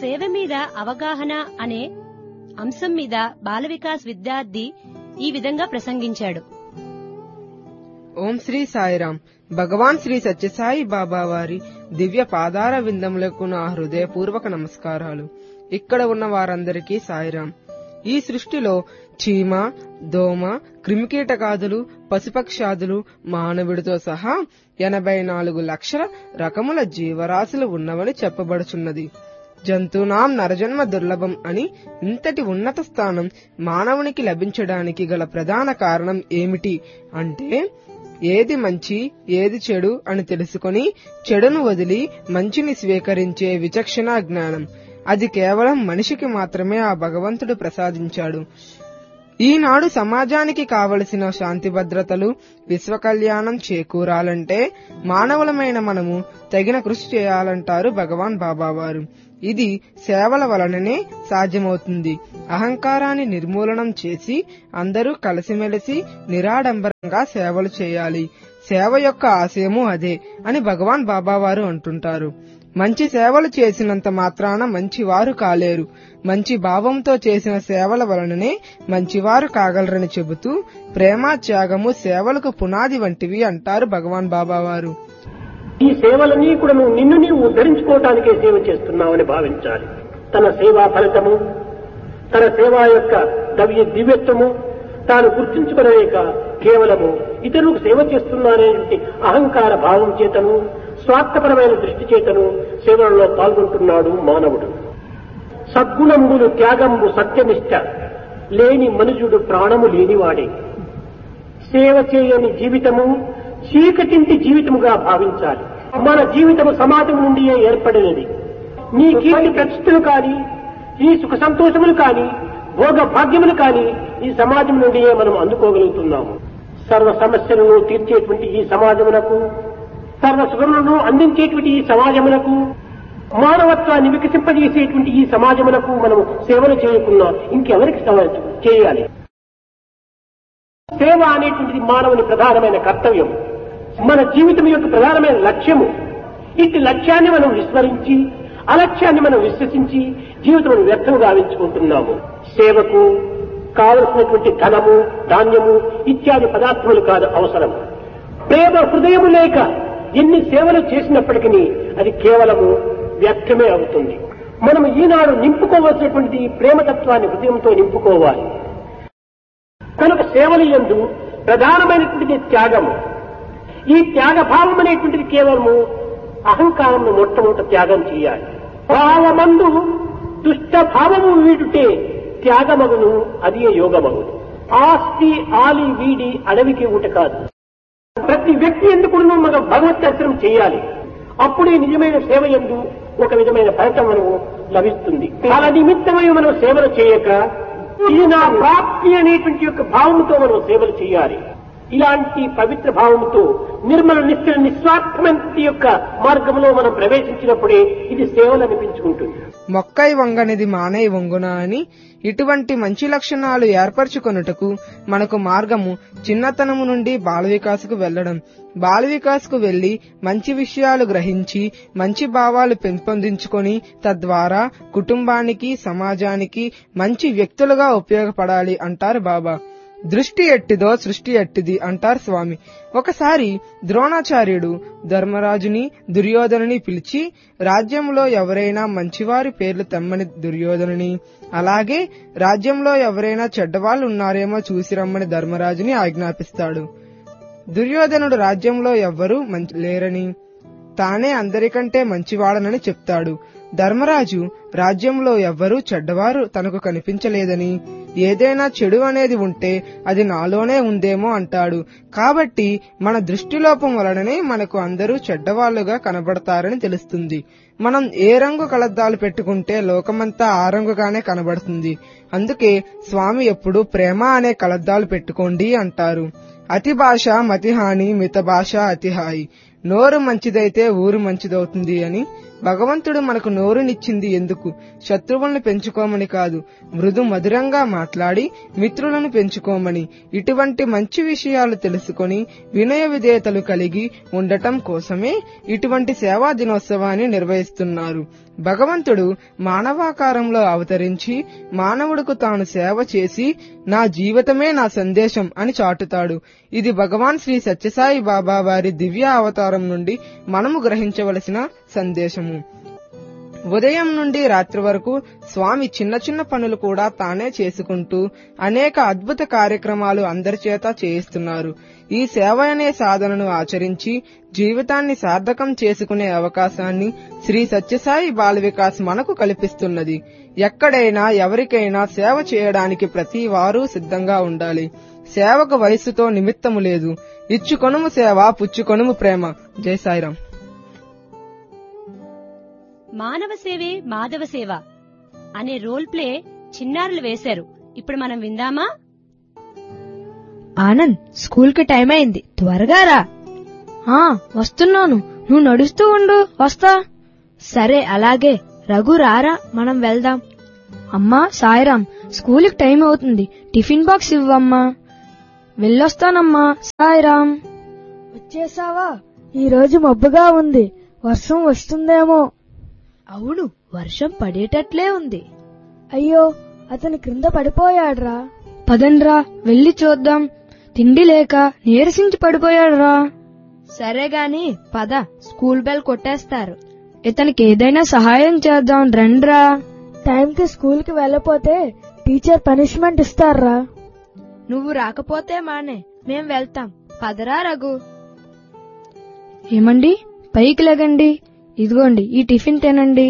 సేవ మీద అవగాహన అనే అంశం మీద బాల వికాస్ విద్యార్థి ఈ విధంగా ప్రసంగించాడు. ఓం శ్రీ సాయిరాం. భగవాన్ శ్రీ సత్యసాయి బాబా వారి దివ్య పాదార విందములకు నా హృదయపూర్వక నమస్కారాలు. ఇక్కడ ఉన్న వారందరికీ సాయిరాం. ఈ సృష్టిలో చీమ, దోమ, క్రిమికీటకాదులు, పశుపక్షాదులు, మానవుడితో సహా 84 లక్షల రకముల జీవరాశులు ఉన్నవని చెప్పబడుచున్నది. జంతునాం నరజన్మ దుర్లభం అని ఇంతటి ఉన్నత స్థానం మానవునికి లభించడానికి గల ప్రధాన కారణం ఏమిటి అంటే, ఏది మంచి ఏది చెడు అని తెలుసుకొని చెడును వదిలి మంచిని స్వీకరించే విచక్షణ జ్ఞానం. అది కేవలం మనిషికి మాత్రమే ఆ భగవంతుడు ప్రసాదించాడు. ఈనాడు సమాజానికి కావలసిన శాంతి భద్రతలు, విశ్వ కళ్యాణం చేకూరాలంటే మానవులమైన మనము తగిన కృషి చేయాలంటారు భగవాన్ బాబావారు. ఇది సేవల వలననే సాధ్యమవుతుంది. అహంకారాన్ని నిర్మూలనం చేసి అందరూ కలిసిమెలిసి నిరాడంబరంగా సేవలు చేయాలి. సేవ యొక్క ఆశయము అదే అని భగవాన్ బాబావారు అంటుంటారు. మంచి సేవలు చేసినంత మాత్రాన మంచివారు కాలేరు. మంచి భావంతో చేసిన సేవల వలననే మంచివారు కాగలరని చెబుతూ, ప్రేమ, త్యాగము సేవలకు పునాది వంటివి అంటారు భగవాన్ బాబావారు. ఈ సేవలన్నీ కూడా నువ్వు నిన్ను నీవు ఉద్ధరించుకోవటానికే సేవ చేస్తున్నావని భావించాలి. తన సేవా ఫలితము, తన సేవ యొక్క దివ్యత్వము తాను గుర్తించుకోలేక కేవలము ఇతరులకు సేవ చేస్తున్నాననేటువంటి అహంకార భావం చేతను, స్వార్థపరమైన దృష్టి చేతను సేవలలో పాల్గొంటున్నాడు మానవుడు. సద్గుణంబులు త్యాగంబు సత్యనిష్ట లేని మనుజుడు ప్రాణము లేనివాడే. సేవ చేయని జీవితము చీకటింటి జీవితముగా భావించాలి. మన జీవితము సమాజం నుండియే ఏర్పడినది. నీ కీర్తి ప్రతిష్టలు కాని, ఈ సుఖ సంతోషములు కాని, భోగ భాగ్యములు కాని ఈ సమాజం నుండియే మనం అందుకోగలుగుతున్నాము. సర్వ సమస్యలను తీర్చేటువంటి ఈ సమాజమునకు, సర్వ సుఖములను అందించేటువంటి ఈ సమాజమునకు, మానవత్వాన్ని వికసింపజేసేటువంటి ఈ సమాజమునకు మనం సేవలు చేయకున్నా ఇంకెవరికి సేవ చేయాలి? సేవ అనేటువంటిది మానవుని ప్రధానమైన కర్తవ్యం, మన జీవితం యొక్క ప్రధానమైన లక్ష్యము. ఇట్టి లక్ష్యాన్ని మనం విస్మరించి, అలక్ష్యాన్ని మనం విశ్వసించి జీవితం వ్యర్థం గావించుకుంటున్నాము. సేవకు కావలసినటువంటి ధనము, ధాన్యము ఇత్యాది పదార్థములు కాదు అవసరం. ప్రేమ హృదయము లేక ఎన్ని సేవలు చేసినప్పటికీ అది కేవలము వ్యర్థమే అవుతుంది. మనం ఈనాడు నింపుకోవలసినటువంటి ప్రేమతత్వాన్ని హృదయంతో నింపుకోవాలి. కనుక సేవలు యందు ప్రధానమైనటువంటి త్యాగము. ఈ త్యాగభావం అనేటువంటిది కేవలము అహంకారమును మొట్టమొదట త్యాగం చేయాలి. భావమందు దుష్ట భావము వీడుటే త్యాగమగును, అది యోగమగును. ఆస్తి ఆలి వీడి అడవికి ఊట కాదు. ప్రతి వ్యక్తి ఎందుకు మనం భగవత్ దర్శనం చేయాలి. అప్పుడే నిజమైన సేవ యందు ఒక విధమైన ఫలితం మనము లభిస్తుంది. అలా నిమిత్తమై మనం సేవలు చేయక ఇది నా ప్రాప్తి అనేటువంటి యొక్క భావంతో మనం సేవలు చేయాలి. ఇలాంటి పవిత్ర భావంతో నిర్మల నిశ్చల నిస్వార్థమైన యొక్క మార్గంలో మనం ప్రవేశించినప్పుడే ఇది సేవలు అనిపించుకుంటుంది. మొక్కై వంగనిది మానై వంగున అని ఇటువంటి మంచి లక్షణాలు ఏర్పరచుకొనుటకు మనకు మార్గము చిన్నతనము నుండి బాల వికాసకు వెళ్లడం. బాల వికాసకు వెళ్లి మంచి విషయాలు గ్రహించి మంచి భావాలు పెంపొందించుకొని తద్వారా కుటుంబానికి, సమాజానికి మంచి వ్యక్తులుగా ఉపయోగపడాలి అంటారు బాబా. దృష్టి ఎట్టిదో సృష్టి ఎట్టిది అంటారు స్వామి. ఒకసారి ద్రోణాచార్యుడు ధర్మరాజుని, దుర్యోధనుని పిలిచి రాజ్యంలో ఎవరైనా మంచివారి పేర్లు తెమ్మని దుర్యోధనుని, అలాగే రాజ్యంలో ఎవరైనా చెడ్డవాళ్లు ఉన్నారేమో చూసి రమ్మని ధర్మరాజుని ఆజ్ఞాపిస్తాడు. దుర్యోధనుడు రాజ్యంలో ఎవ్వరూ లేరని, తానే అందరికంటే మంచివాడనని చెప్తాడు. ధర్మరాజు రాజ్యంలో ఎవ్వరూ చెడ్డవారు తనకు కనిపించలేదని, ఏదైనా చెడు అనేది ఉంటే అది నాలోనే ఉందేమో అంటాడు. కాబట్టి మన దృష్టిలోపం వలననే మనకు అందరూ చెడ్డవాళ్లుగా కనబడతారని తెలుస్తుంది. మనం ఏ రంగు కలద్దాలు పెట్టుకుంటే లోకమంతా ఆ రంగుగానే కనబడుతుంది. అందుకే స్వామి ఎప్పుడు ప్రేమ అనే కలద్దాలు పెట్టుకోండి అంటారు. అతి భాష మతిహాని, మిత భాష అతిహాయి. నోరు మంచిదైతే ఊరు మంచిదవుతుంది అని భగవంతుడు మనకు నోరునిచ్చింది ఎందుకు? శత్రువులను పెంచుకోమని కాదు, మృదు మధురంగా మాట్లాడి మిత్రులను పెంచుకోమని. ఇటువంటి మంచి విషయాలు తెలుసుకొని వినయ విధేయతలు కలిగి ఉండటం కోసమే ఇటువంటి సేవా దినోత్సవాన్ని నిర్వహిస్తున్నారు. భగవంతుడు మానవాకారంలో అవతరించి మానవుడికి తాను సేవ చేసి నా జీవితమే నా సందేశం అని చాటుతాడు. ఇది భగవాన్ శ్రీ సత్యసాయి బాబా వారి దివ్య అవతారం నుండి మనము గ్రహించవలసిన సందేశము. ఉదయం నుండి రాత్రి వరకు స్వామి చిన్న చిన్న పనులు కూడా తానే చేసుకుంటూ అనేక అద్భుత కార్యక్రమాలు అందరి చేత చేయిస్తున్నారు. ఈ సేవ అనే సాధనను ఆచరించి జీవితాన్ని సార్థకం చేసుకునే అవకాశాన్ని శ్రీ సత్యసాయి బాల వికాస్ మనకు కల్పిస్తున్నది. ఎక్కడైనా ఎవరికైనా సేవ చేయడానికి ప్రతి వారు సిద్ధంగా ఉండాలి. సేవకు వయస్సుతో నిమిత్తము లేదు. ఇచ్చుకొనుము సేవ, పుచ్చుకొనుము ప్రేమ. జై సాయిరాం. మానవ సేవే మాధవ సేవ అనే రోల్ ప్లే చిన్నారులు వేశారు. ఇప్పుడు మనం విందామా? ఆనంద్, స్కూల్ కి టైం అయింది, త్వరగా రా. వస్తున్నాను, నువ్వు నడుస్తూ ఉండు, వస్తా. సరే, అలాగే. రఘు, రారా, మనం వెళ్దాం. అమ్మా సాయిరాం, స్కూల్ కి టైం అవుతుంది, టిఫిన్ బాక్స్ ఇవ్వమ్మా. వెళ్ళొస్తానమ్మా. సాయిరాం. వచ్చేసావా? ఈరోజు మబ్బుగా ఉంది, వర్షం వస్తుందేమో. అవును, వర్షం పడేటట్లే ఉంది. అయ్యో, అతను క్రింద పడిపోయాడ్రా. పదండ్రా, వెళ్లి చూద్దాం. తిండి లేక నీరసించి పడిపోయాడురా. సరే గాని పద, స్కూల్ బెల్ కొట్టేస్తారు. ఇతనికి ఏదైనా సహాయం చేద్దాం, రండ్రా. టైంకి స్కూల్ కి వెళ్ళపోతే టీచర్ పనిష్మెంట్ ఇస్తారా? నువ్వు రాకపోతే మానే, మేం వెళ్తాం. పదరా రఘు. ఏమండి, పైకి లేగండి. ఇదిగోండి, ఈ టిఫిన్ తినండి.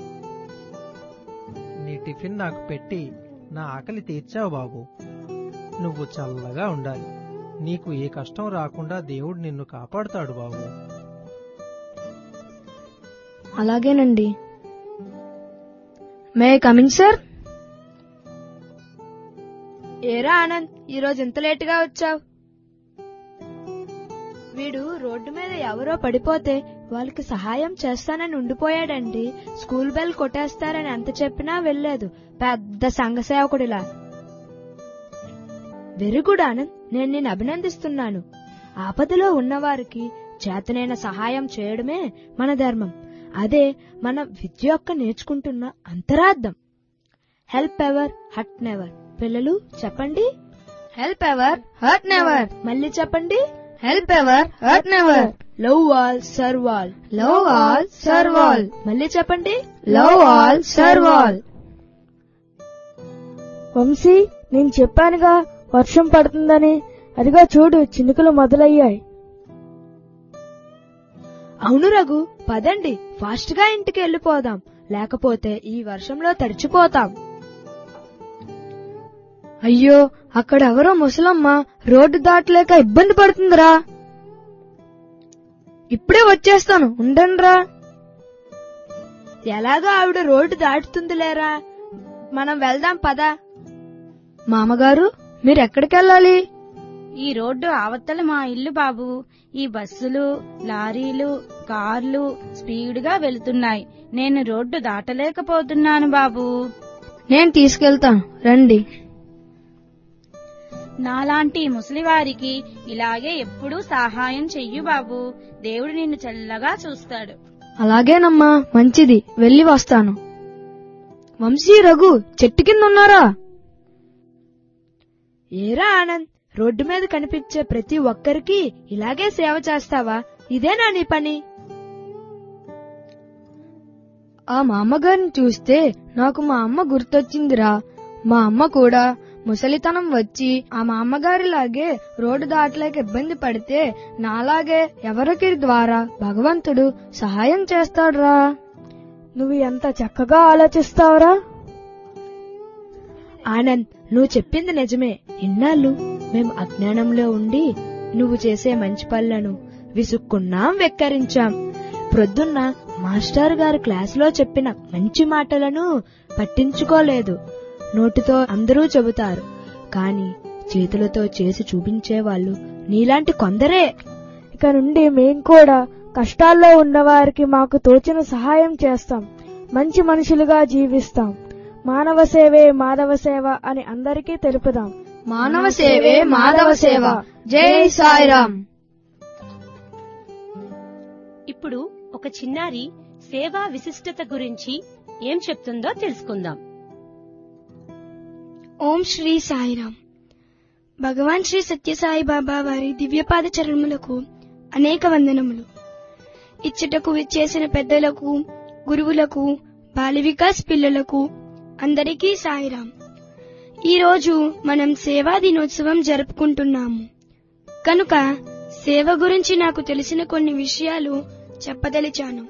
నీ టిఫిన్ నాకు పెట్టి నా ఆకలి తీర్చావు బాబు. నువ్వు చల్లగా ఉండాలి. నీకు ఏ కష్టం రాకుండా దేవుడు నిన్ను కాపాడుతాడు బాబు. అలాగేనండి. May coming sir? ఏరా ఆనంద్, ఈరోజు ఇంత లేటుగా వచ్చావు? వీడు రోడ్డు మీద ఎవరో పడిపోతే వాళ్ళకి సహాయం చేస్తానని ఉండిపోయాడండి. స్కూల్ బెల్ కొట్టేస్తారని ఎంత చెప్పినా వెళ్లేదు, పెద్ద సంఘ సేవకుడిలా. వెరీ గుడ్ ఆనంద్, నేను నిన్ను అభినందిస్తున్నాను. ఆపదలో ఉన్నవారికి చేతనైన సహాయం చేయడమే మన ధర్మం. అదే మన విద్య యొక్క నేర్చుకుంటున్న అంతరార్థం. Help ever, hurt never. పిల్లలు చెప్పండి. Help ever, hurt never. మళ్ళీ చెప్పండి. Help ever, hurt never. Love all, serve all. Love all, serve all. మళ్ళీ చెప్పండి. Love all, serve all. Vamsi, నేను చెప్పానుగా వర్షం పడుతుందని. అదిగా చూడు, చినుకులు మొదలయ్యాయి. అవును రఘు, పదండి, ఫాస్ట్ గా ఇంటికి వెళ్ళిపోదాం, లేకపోతే ఈ వర్షంలో తడిచిపోతాం. అయ్యో, అక్కడెవరో ముసలమ్మ రోడ్డు దాటలేక ఇబ్బంది పడుతుందిరా. ఇప్పుడే వచ్చేస్తాను, ఉండండిరా. ఎలాగో ఆవిడ రోడ్డు దాటుతుంది లేరా, మనం వెళ్దాం పదా. మామగారు, మీరెక్కడికెళ్ళాలి? ఈ రోడ్డు అవతల మా ఇల్లు బాబు. ఈ బస్సులు, లారీలు, కార్లు స్పీడ్గా వెళుతున్నాయి. నేను రోడ్డు దాటలేకపోతున్నాను బాబు. నేను తీసుకెళ్తాను, రండి. నాలాంటి ముసలివారికి ఇలాగే ఎప్పుడూ సహాయం చెయ్యు బాబు. దేవుడు నిన్ను చల్లగా చూస్తాడు. అలాగేనమ్మా, మంచిది, వెళ్ళి వస్తాను. వంశీ, రఘు చెట్టు కింద ఉన్నారా? ఏరా ఆనంద్, రోడ్డు మీద కనిపించే ప్రతి ఒక్కరికి ఇలాగే సేవ చేస్తావా? ఇదేనా నీ పని? ఆ మా అమ్మగారిని చూస్తే నాకు మా అమ్మ గుర్తొచ్చిందిరా. మా అమ్మ కూడా ముసలితనం వచ్చి ఆ మా అమ్మగారిలాగే రోడ్డు దాటలేక ఇబ్బంది పడితే నాలాగే ఎవరికి ద్వారా భగవంతుడు సహాయం చేస్తాడురా. నువ్వు ఎంత చక్కగా ఆలోచిస్తావురా. ఆనంద్, నువ్వు చెప్పింది నిజమే. ఇన్నాళ్ళు మేము అజ్ఞానంలో ఉండి నువ్వు చేసే మంచి పనులను విసుక్కున్నాం, వెక్కరించాం. ప్రొద్దున్న మాస్టర్ గారు క్లాసులో చెప్పిన మంచి మాటలను పట్టించుకోలేదు. నోటితో అందరూ చెబుతారు, కాని చేతులతో చేసి చూపించేవాళ్లు నీలాంటి కొందరే. ఇక నుండి మేం కూడా కష్టాల్లో ఉన్నవారికి మాకు తోచిన సహాయం చేస్తాం. మంచి మనుషులుగా జీవిస్తాం. మానవ సేవే మాధవ సేవ అని అందరికీ తెలుపుదాం. మానవ సేవే మాధవ సేవ. జై సాయిరామ్. ఇప్పుడు ఒక చిన్నారి సేవా విశిష్టత గురించి ఏం చెప్తుందో తెలుసుకుందాం. ఓం శ్రీ సాయిరామ్. భగవాన్ శ్రీ సత్యసాయి బాబా వారి దివ్యపాద చరణములకు అనేక వందనములు. ఇచ్చటకు విచ్చేసిన పెద్దలకు, గురువులకు, బాల వికాస్ పిల్లలకు అందరికీ సాయిరామ్. ఈరోజు మనం సేవా దినోత్సవం జరుపుకుంటున్నాము కనుక సేవ గురించి నాకు తెలిసిన కొన్ని విషయాలు చెప్పదలిచాను.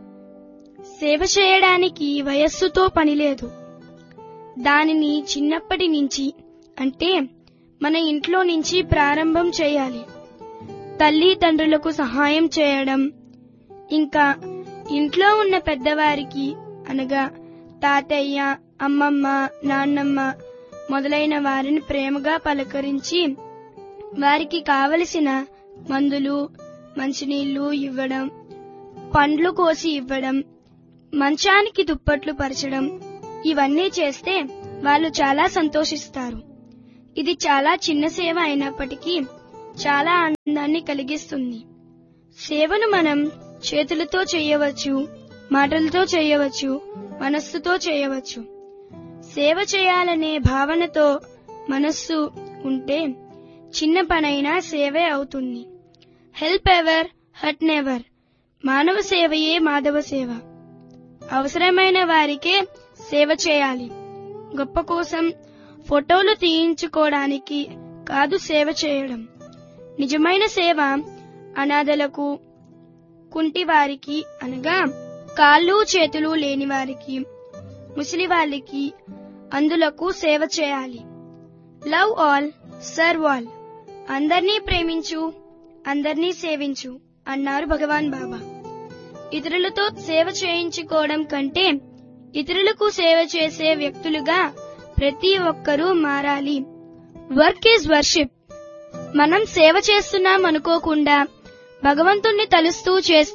సేవ చేయడానికి వయస్సుతో పనిలేదు. దానిని చిన్నప్పటి నుంచి అంటే మన ఇంట్లో నుంచి ప్రారంభం చేయాలి. తల్లి తండ్రులకు సహాయం చేయడం, ఇంకా ఇంట్లో ఉన్న పెద్దవారికి అనగా తాతయ్య, అమ్మమ్మ, నాన్నమ్మ మొదలైన వారిని ప్రేమగా పలకరించి వారికి కావలసిన మందులు, మంచినీళ్లు ఇవ్వడం, పండ్లు కోసి ఇవ్వడం, మంచానికి దుప్పట్లు పరచడం, ఇవన్నీ చేస్తే వాళ్ళు చాలా సంతోషిస్తారు. ఇది చాలా చిన్న సేవ అయినప్పటికీ చాలా ఆనందాన్ని కలిగిస్తుంది. సేవను మనం చేతులతో చేయవచ్చు, మాటలతో చేయవచ్చు, మనస్సుతో చేయవచ్చు. సేవ చేయాలనే భావనతో మనస్సు ఉంటే చిన్న పనైనా సేవే అవుతుంది. Help ever, hurt never. మానవ సేవయే మాధవ సేవ. అవసరమైన వారికే సేవ చేయాలి. గొప్ప కోసం ఫోటోలు తీయించుకోవడానికి కాదు సేవ చేయడం. నిజమైన సేవ అనాథలకు, కుంటివారికి అనగా కాళ్ళు చేతులు లేని వారికి, ముసలి వాళ్ళకి, అందులకు సేవ చేయాలి. Love all, serve all. అందర్నీ ప్రేమించు, అందర్నీ సేవించు అన్నారు భగవాన్ బాబా. ఇతరులతో సేవ చేయించుకోవడం కంటే ఇతరులకు సేవ చేసే వ్యక్తులుగా ప్రతి ఒక్కరూ మారాలి. Work is worship. మనం సేవ చేస్తున్నాం అనుకోకుండా భగవంతుణ్ణి తలుస్తూ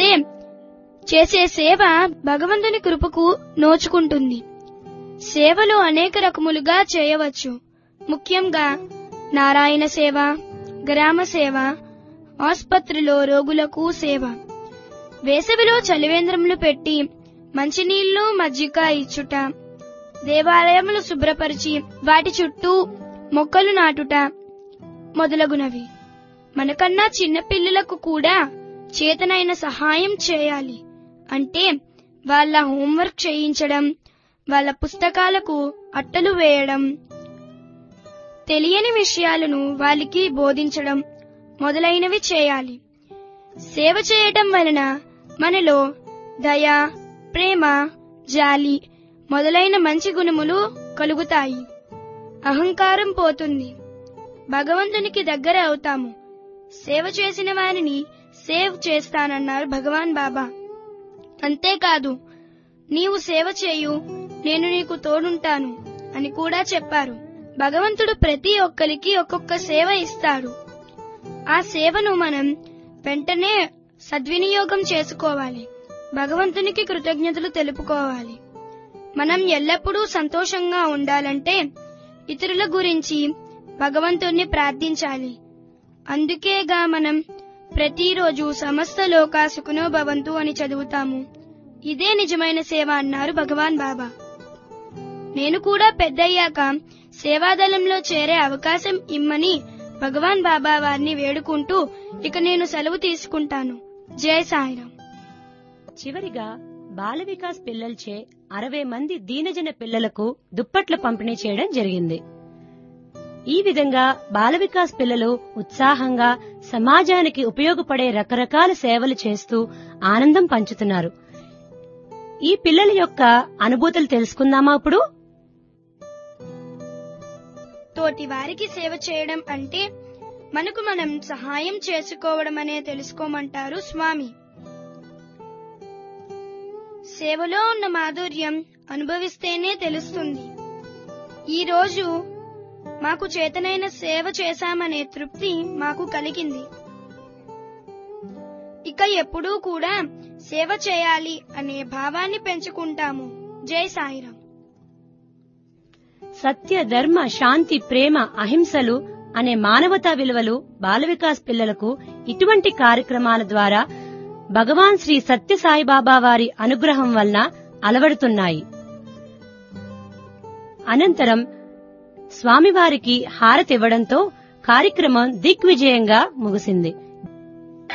చేసే సేవ భగవంతుని కృపకు నోచుకుంటుంది. సేవలు అనేక రకములుగా చేయవచ్చు. ముఖ్యంగా నారాయణ సేవ, గ్రామ సేవ, ఆసుపత్రిలో రోగులకు సేవ, వేసవిలో చలివేంద్రములు పెట్టి మంచినీళ్లు మజ్జిగ ఇచ్చుట, దేవాలయములు శుభ్రపరిచి వాటి చుట్టూ మొక్కలు నాటుట మొదలగునవి. మనకన్నా చిన్నపిల్లలకు కూడా చేతనైన సహాయం చేయాలి. అంటే వాళ్ళ హోంవర్క్ చేయించడం, వాళ్ళ పుస్తకాలకు అట్టలు వేయడం, తెలియని విషయాలను వాళ్ళకి బోధించడం మొదలైనవి చేయాలి. సేవ చేయటం వలన మనలో దయ, ప్రేమ, జాలి మొదలైన మంచి గుణములు కలుగుతాయి. అహంకారం పోతుంది. భగవంతునికి దగ్గర అవుతాము. సేవ చేసిన వారిని సేవ్ చేస్తానన్నారు భగవాన్ బాబా. అంతేకాదు, నీవు సేవ చేయు, నేను నీకు తోడుంటాను అని కూడా చెప్పారు. భగవంతుడు ప్రతి ఒక్కరికి ఒక్కొక్క సేవ ఇస్తాడు. ఆ సేవను మనం వెంటనే సద్వినియోగం చేసుకోవాలి. భగవంతునికి కృతజ్ఞతలు తెలుపుకోవాలి. మనం ఎల్లప్పుడూ సంతోషంగా ఉండాలంటే ఇతరుల గురించి భగవంతుణ్ణి ప్రార్థించాలి. అందుకేగా మనం ప్రతిరోజు సమస్త లోకా సుఖినో భవంతు అని చదువుతాము. ఇదే నిజమైన సేవ అన్నారు భగవాన్ బాబా. నేను కూడా పెద్దయ్యాక సేవాదళంలో చేరే అవకాశం ఇమ్మని భగవాన్ బాబా వారిని వేడుకుంటూ ఇక నేను సెలవు తీసుకుంటాను. జై సాయిరాం. చివరిగా బాల వికాస్ పిల్లలచే 60 మంది దీనజన పిల్లలకు దుప్పట్ల పంపిణీ చేయడం జరిగింది. ఈ విధంగా బాల వికాస్ పిల్లలు ఉత్సాహంగా సమాజానికి ఉపయోగపడే రకరకాల సేవలు చేస్తూ ఆనందం పంచుతున్నారు. ఈ పిల్లల యొక్క అనుభూతులు తెలుసుకుందామా ఇప్పుడు? తోటి వారికి సేవ చేయడం అంటే మనకు మనం సహాయం చేసుకోవడం అనే తెలుసుకోమంటారు స్వామి. సేవలో ఉన్న మాధుర్యం అనుభవిస్తేనే తెలుస్తుంది. ఈ రోజు మాకు చేతనైన సేవ చేశామనే తృప్తి మాకు కలిగింది. ఇక ఎప్పుడూ కూడా సేవ చేయాలి అనే భావాన్ని పెంచుకుంటాము. జై సాయిరాం. సత్య, ధర్మ, శాంతి, ప్రేమ, అహింసలు అనే మానవతా విలువలు బాల వికాస్ పిల్లలకు ఇటువంటి కార్యక్రమాల ద్వారా భగవాన్ శ్రీ సత్య సాయిబాబా వారి అనుగ్రహం వలన అలవడుతున్నాయి. అనంతరం స్వామివారికి హారతివ్వడంతో కార్యక్రమం దిగ్విజయంగా ముగిసింది.